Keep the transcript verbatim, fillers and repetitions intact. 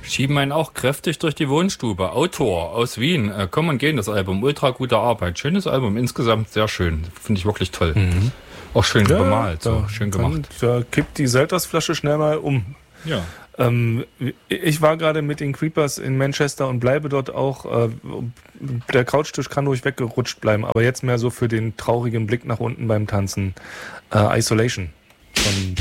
Schieben einen auch kräftig durch die Wohnstube. Autor aus Wien. Äh, Komm und gehen, das Album. Ultra gute Arbeit. Schönes Album. Insgesamt sehr schön. Finde ich wirklich toll. Mhm. Auch schön Ja, bemalt. So. da Schön kann- gemacht. Da kippt die Seltersflasche schnell mal um. Ja. Ähm, ich war gerade mit den Creepers in Manchester und bleibe dort auch. Äh, der Couchtisch kann ruhig weggerutscht bleiben, aber jetzt mehr so für den traurigen Blick nach unten beim Tanzen. Äh, Isolation von